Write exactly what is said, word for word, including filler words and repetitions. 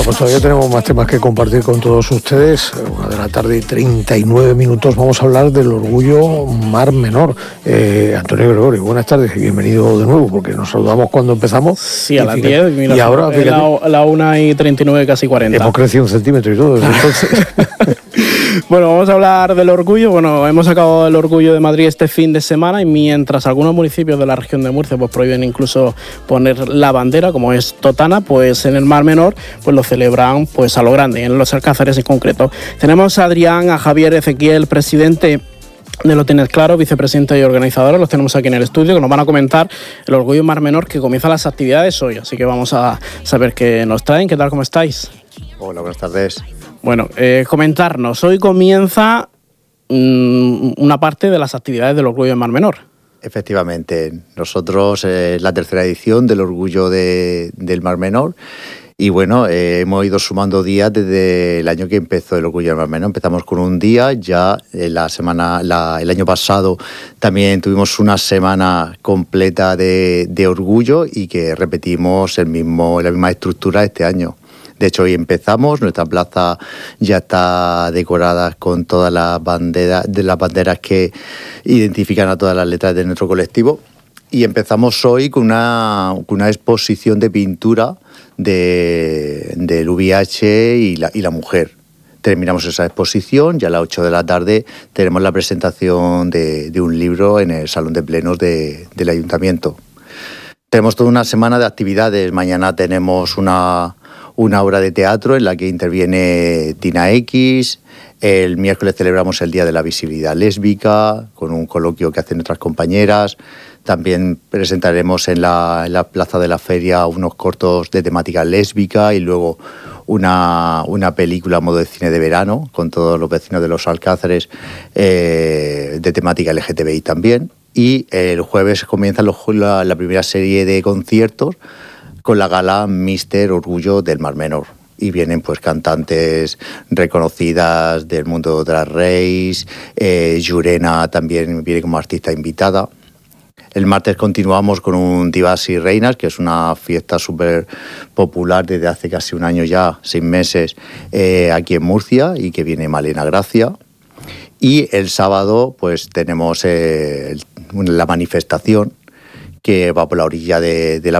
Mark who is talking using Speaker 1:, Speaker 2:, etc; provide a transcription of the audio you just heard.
Speaker 1: Bueno, pues todavía tenemos más temas que compartir con todos ustedes. Una de la tarde y treinta y nueve minutos. Vamos a hablar del orgullo Mar Menor. Eh, Antonio Gregorio, buenas tardes y bienvenido de nuevo, porque nos saludamos cuando empezamos.
Speaker 2: Sí, a
Speaker 1: y
Speaker 2: las
Speaker 1: fíjate,
Speaker 2: diez.
Speaker 1: Y ahora, fíjate,
Speaker 2: la, la una y treinta y nueve, casi cuarenta.
Speaker 1: Hemos crecido un centímetro y todo desde entonces.
Speaker 2: Bueno, vamos a hablar del orgullo. Bueno, hemos sacado el orgullo de Madrid este fin de semana y mientras algunos municipios de la región de Murcia pues prohíben incluso poner la bandera, como es Totana, pues en el Mar Menor pues lo celebran pues a lo grande, en los Alcázares en concreto. Tenemos a Adrián, a Javier Ezequiel, presidente de Lo Tienes Claro, vicepresidente y organizadora, los tenemos aquí en el estudio, que nos van a comentar el orgullo Mar Menor, que comienza las actividades hoy, así que vamos a saber qué nos traen. ¿Qué tal? ¿Cómo estáis?
Speaker 3: Hola, buenas tardes.
Speaker 2: Bueno, eh, comentarnos, hoy comienza mmm, una parte de las actividades del Orgullo de Mar Menor.
Speaker 3: Efectivamente, nosotros es eh, la tercera edición del Orgullo de, del Mar Menor y bueno, eh, hemos ido sumando días desde el año que empezó el Orgullo del Mar Menor. Empezamos con un día, ya eh, la semana, la, el año pasado también tuvimos una semana completa de, de orgullo y que repetimos el mismo, la misma estructura este año. De hecho, hoy empezamos, nuestra plaza ya está decorada con todas las banderas, de las banderas que identifican a todas las letras de nuestro colectivo. Y empezamos hoy con una, con una exposición de pintura de, del U V H y la, y la mujer. Terminamos esa exposición y a las ocho de la tarde tenemos la presentación de, de un libro en el Salón de Plenos de, del Ayuntamiento. Tenemos toda una semana de actividades. Mañana tenemos una... una obra de teatro en la que interviene Tina X. El miércoles celebramos el Día de la Visibilidad Lésbica, con un coloquio que hacen nuestras compañeras. También presentaremos en la, en la Plaza de la Feria unos cortos de temática lésbica y luego una, una película a modo de cine de verano, con todos los vecinos de los Alcázares, eh, de temática L G T B I también. Y el jueves comienza los, la, la primera serie de conciertos con la gala míster Orgullo del Mar Menor. Y vienen pues cantantes reconocidas del mundo de Drag Race, eh, Llurena también viene como artista invitada. El martes continuamos con un Divas y Reinas, que es una fiesta súper popular desde hace casi un año ya, seis meses, eh, aquí en Murcia, y que viene Malena Gracia. Y el sábado pues tenemos eh, la manifestación que va por la orilla de, de la